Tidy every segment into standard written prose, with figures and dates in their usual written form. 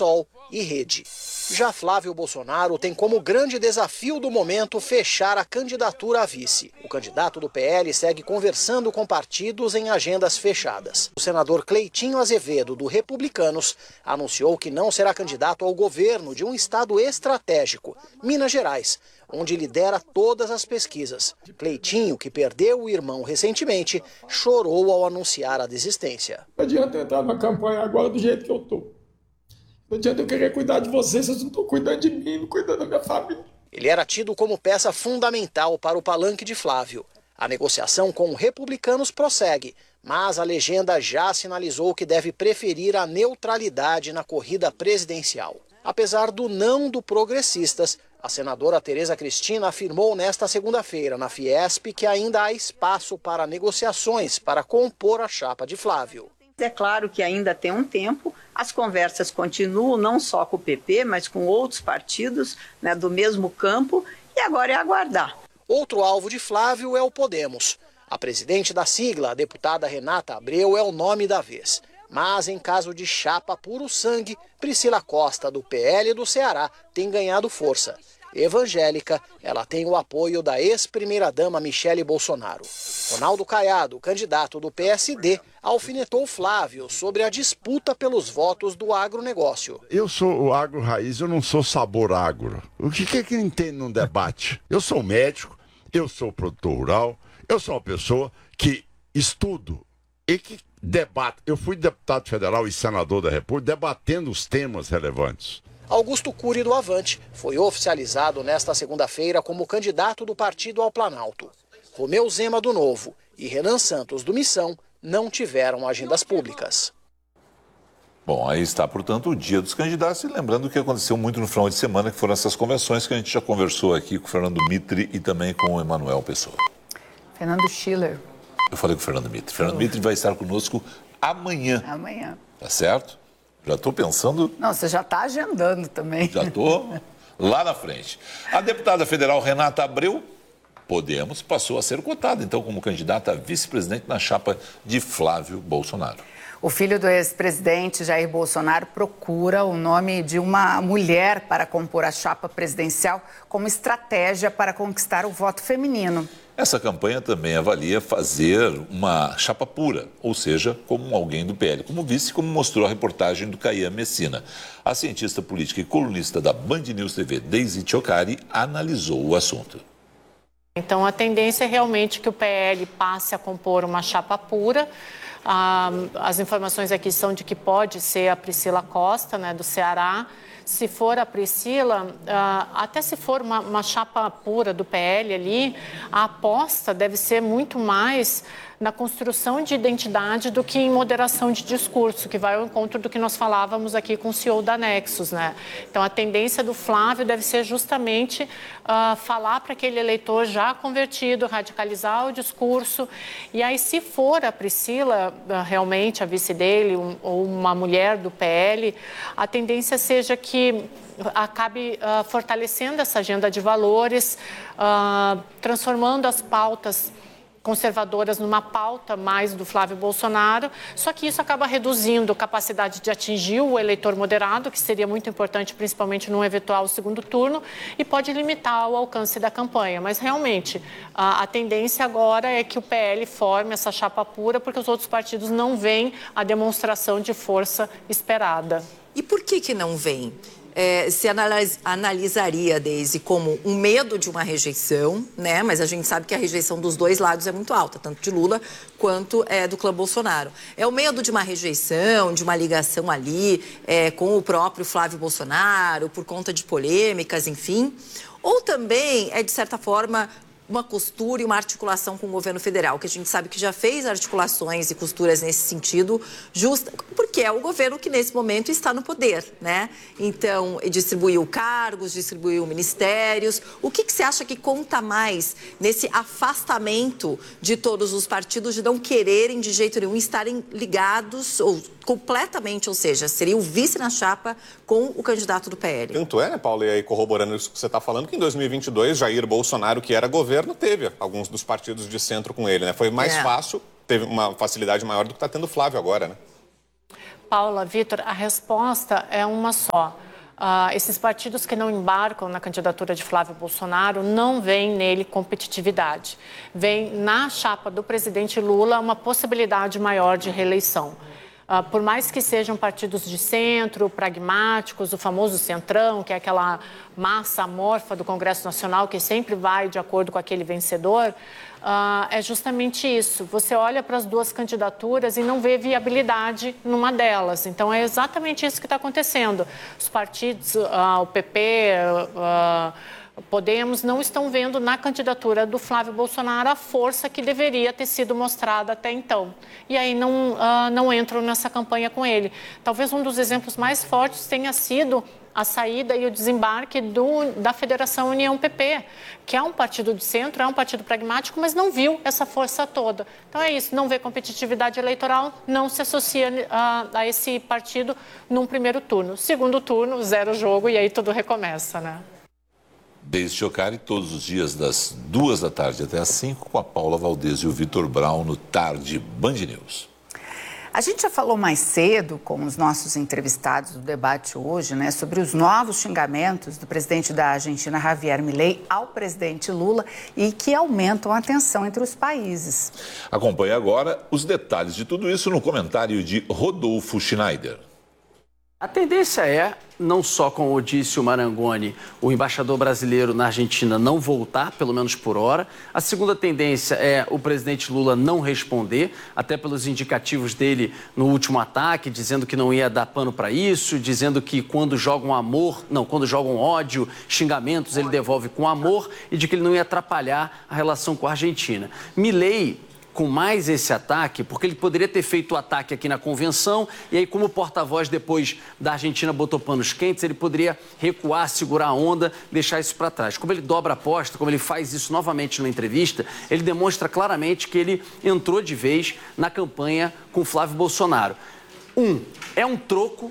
PSOL e Rede. Já Flávio Bolsonaro tem como grande desafio do momento fechar a candidatura a vice. O candidato do PL segue conversando com partidos em agendas fechadas. O senador Cleitinho Azevedo, do Republicanos, anunciou que não será candidato ao governo de um estado estratégico, Minas Gerais, onde lidera todas as pesquisas. Cleitinho, que perdeu o irmão recentemente, chorou ao anunciar a desistência. Não adianta eu entrar na campanha agora do jeito que eu estou. Não adianta eu querer cuidar de vocês não estão cuidando de mim, não cuidando da minha família. Ele era tido como peça fundamental para o palanque de Flávio. A negociação com Republicanos prossegue, mas a legenda já sinalizou que deve preferir a neutralidade na corrida presidencial. Apesar do não do Progressistas, a senadora Tereza Cristina afirmou nesta segunda-feira na Fiesp que ainda há espaço para negociações para compor a chapa de Flávio. É claro que ainda tem um tempo, as conversas continuam não só com o PP, mas com outros partidos, né, do mesmo campo, e agora é aguardar. Outro alvo de Flávio é o Podemos. A presidente da sigla, a deputada Renata Abreu, é o nome da vez. Mas em caso de chapa puro sangue, Priscila Costa, do PL do Ceará, tem ganhado força. Evangélica, ela tem o apoio da ex-primeira-dama Michele Bolsonaro. Ronaldo Caiado, candidato do PSD, alfinetou Flávio sobre a disputa pelos votos do agronegócio. Eu sou o agro raiz, eu não sou sabor agro. O que é que entende num debate? Eu sou médico, eu sou produtor rural, eu sou uma pessoa que estudo e que debato. Eu fui deputado federal e senador da República debatendo os temas relevantes. Augusto Cury do Avante foi oficializado nesta segunda-feira como candidato do partido ao Planalto. Romeu Zema do Novo e Renan Santos do Missão não tiveram agendas públicas. Bom, aí está, portanto, o dia dos candidatos. E lembrando o que aconteceu muito no final de semana, que foram essas convenções que a gente já conversou aqui com o Fernando Mitre e também com o Emanuel Pessoa. Fernando Schiller. Eu falei com o Fernando Mitre. Fernando Mitre vai estar conosco amanhã. Amanhã. Tá certo? Já estou pensando... Não, você já está agendando também. Já estou lá na frente. A deputada federal Renata Abreu, Podemos, passou a ser cotada, então, como candidata a vice-presidente na chapa de Flávio Bolsonaro. O filho do ex-presidente Jair Bolsonaro procura o nome de uma mulher para compor a chapa presidencial como estratégia para conquistar o voto feminino. Essa campanha também avalia fazer uma chapa pura, ou seja, como alguém do PL, como vice, como mostrou a reportagem do Caian Messina. A cientista política e colunista da Band News TV, Deise Tchocari, analisou o assunto. Então, a tendência é realmente que o PL passe a compor uma chapa pura. As informações aqui são de que pode ser a Priscila Costa, né, do Ceará. Se for a Priscila, até se for uma chapa pura do PL ali, a aposta deve ser muito mais na construção de identidade do que em moderação de discurso, que vai ao encontro do que nós falávamos aqui com o CEO da Nexus, né? Então, a tendência do Flávio deve ser justamente falar para aquele eleitor já convertido, radicalizar o discurso. E aí, se for a Priscila, realmente a vice dele, ou uma mulher do PL, a tendência seja que acabe fortalecendo essa agenda de valores, transformando as pautas conservadoras numa pauta mais do Flávio Bolsonaro, só que isso acaba reduzindo a capacidade de atingir o eleitor moderado, que seria muito importante, principalmente num eventual segundo turno, e pode limitar o alcance da campanha. Mas, realmente, a tendência agora é que o PL forme essa chapa pura, porque os outros partidos não veem a demonstração de força esperada. E por que não vem? Se analisaria, Deise, como um medo de uma rejeição, né? Mas a gente sabe que a rejeição dos dois lados é muito alta, tanto de Lula quanto do clã Bolsonaro. É o medo de uma rejeição, de uma ligação ali com o próprio Flávio Bolsonaro, por conta de polêmicas, enfim. Ou também de certa forma, uma costura e uma articulação com o governo federal, que a gente sabe que já fez articulações e costuras nesse sentido, porque é o governo que nesse momento está no poder, né? Então, distribuiu cargos, distribuiu ministérios. O que você acha que conta mais nesse afastamento de todos os partidos, de não quererem de jeito nenhum estarem ligados ou completamente, ou seja, seria o vice na chapa com o candidato do PL? Tanto né, Paulo, e aí corroborando isso que você está falando, que em 2022, Jair Bolsonaro, que era governo, teve alguns dos partidos de centro com ele, né? Foi mais fácil, teve uma facilidade maior do que está tendo Flávio agora, né? Paula, Vitor, a resposta é uma só. Esses partidos que não embarcam na candidatura de Flávio Bolsonaro não veem nele competitividade. Vem na chapa do presidente Lula uma possibilidade maior de reeleição. Por mais que sejam partidos de centro, pragmáticos, o famoso centrão, que é aquela massa amorfa do Congresso Nacional que sempre vai de acordo com aquele vencedor, é justamente isso. Você olha para as duas candidaturas e não vê viabilidade numa delas. Então, é exatamente isso que está acontecendo. Os partidos, o PP, Podemos, não estão vendo na candidatura do Flávio Bolsonaro a força que deveria ter sido mostrada até então. E aí não entram nessa campanha com ele. Talvez um dos exemplos mais fortes tenha sido a saída e o desembarque da Federação União PP, que é um partido de centro, é um partido pragmático, mas não viu essa força toda. Então é isso, não vê competitividade eleitoral, não se associa a esse partido num primeiro turno. Segundo turno, zero jogo e aí tudo recomeça, né? Desde Chocari, todos os dias das 2 da tarde até as 5, com a Paula Valdez e o Vitor Brown no Tarde Band News. A gente já falou mais cedo com os nossos entrevistados do debate hoje, né, sobre os novos xingamentos do presidente da Argentina, Javier Milei, ao presidente Lula e que aumentam a tensão entre os países. Acompanhe agora os detalhes de tudo isso no comentário de Rodolfo Schneider. A tendência é, não só como disse o Marangoni, o embaixador brasileiro na Argentina não voltar, pelo menos por hora. A segunda tendência é o presidente Lula não responder, até pelos indicativos dele no último ataque, dizendo que não ia dar pano para isso, dizendo que quando jogam ódio, xingamentos, ele devolve com amor e de que ele não ia atrapalhar a relação com a Argentina. Milei, com mais esse ataque, porque ele poderia ter feito o ataque aqui na convenção e aí, como porta-voz depois da Argentina botou panos quentes, ele poderia recuar, segurar a onda, deixar isso para trás. Como ele dobra a aposta, como ele faz isso novamente na entrevista, ele demonstra claramente que ele entrou de vez na campanha com Flávio Bolsonaro. É um troco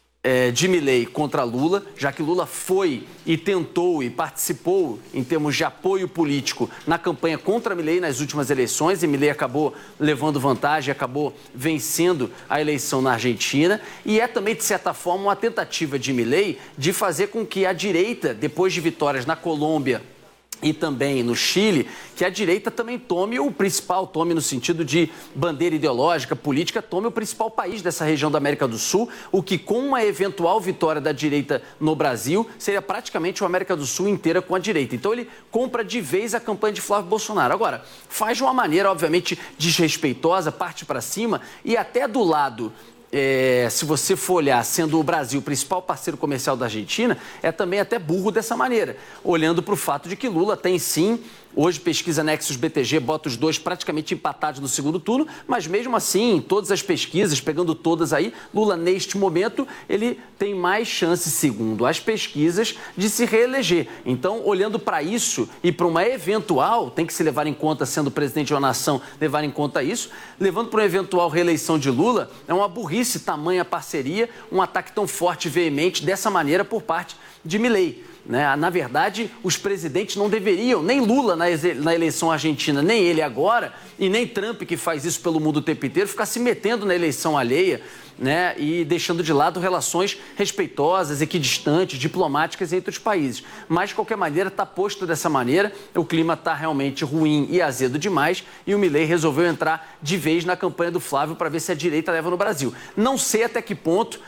de Milei contra Lula, já que Lula foi e tentou e participou em termos de apoio político na campanha contra Milei nas últimas eleições e Milei acabou levando vantagem, acabou vencendo a eleição na Argentina e é também, de certa forma, uma tentativa de Milei de fazer com que a direita, depois de vitórias na Colômbia e também no Chile, que a direita também tome no sentido de bandeira ideológica, política, tome o principal país dessa região da América do Sul, o que com uma eventual vitória da direita no Brasil, seria praticamente uma América do Sul inteira com a direita. Então ele compra de vez a campanha de Flávio Bolsonaro. Agora, faz de uma maneira, obviamente, desrespeitosa, parte para cima e até do lado... se você for olhar, sendo o Brasil o principal parceiro comercial da Argentina, é também até burro dessa maneira, olhando para o fato de que Lula tem sim, hoje pesquisa Nexus BTG, bota os dois praticamente empatados no segundo turno, mas mesmo assim, em todas as pesquisas, pegando todas aí, Lula neste momento, ele tem mais chance, segundo as pesquisas, de se reeleger. Então, olhando para isso e para uma eventual, tem que se levar em conta, sendo presidente de uma nação, levar em conta isso, levando para uma eventual reeleição de Lula, é uma burrice tamanha parceria, um ataque tão forte e veemente dessa maneira por parte de Milei. Na verdade, os presidentes não deveriam, nem Lula na eleição argentina, nem ele agora, e nem Trump, que faz isso pelo mundo o tempo inteiro, ficar se metendo na eleição alheia, e deixando de lado relações respeitosas, equidistantes, diplomáticas entre os países. Mas, de qualquer maneira, está posto dessa maneira, o clima está realmente ruim e azedo demais, e o Milei resolveu entrar de vez na campanha do Flávio para ver se a direita leva no Brasil. Não sei até que ponto...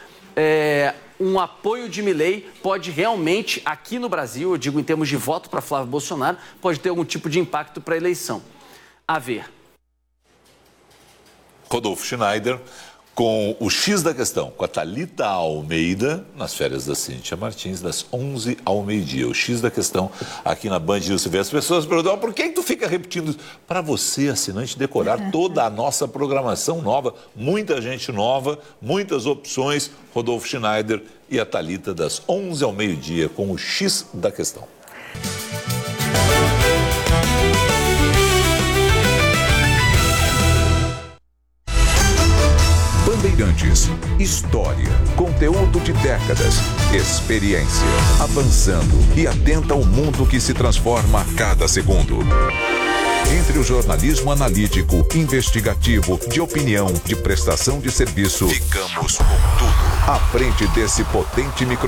um apoio de Milei pode realmente, aqui no Brasil, eu digo em termos de voto para Flávio Bolsonaro, pode ter algum tipo de impacto para a eleição. A ver. Rodolfo Schneider com o X da Questão, com a Thalita Almeida, nas férias da Cíntia Martins, das 11 ao meio-dia. O X da Questão aqui na Band News TV. As pessoas perguntam, por que tu fica repetindo? Para você, assinante, decorar toda a nossa programação nova, muita gente nova, muitas opções. Rodolfo Schneider e a Thalita, das 11 ao meio-dia, com o X da Questão. Bandeirantes, história, conteúdo de décadas, experiência, avançando e atenta ao mundo que se transforma a cada segundo. Entre o jornalismo analítico, investigativo, de opinião, de prestação de serviço, ficamos com tudo. À frente desse potente